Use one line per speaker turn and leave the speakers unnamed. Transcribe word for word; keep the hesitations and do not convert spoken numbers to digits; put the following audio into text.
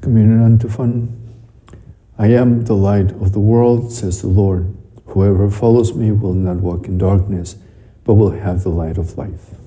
Communion antiphon. I am the light of the world, says the Lord. Whoever follows me will not walk in darkness, but will have the light of life.